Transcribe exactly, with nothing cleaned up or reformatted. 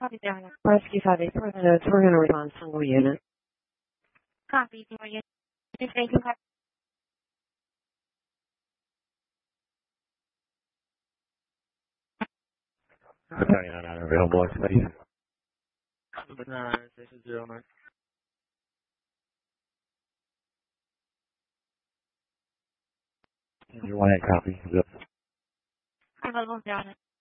Copy, Donna. Rescue five eight four minutes. We're going to respond single unit. Copy, single unit. Thank you. Sorry, not out available space. Banana Station zero nine. You want that copy? Yep. Available, Donna.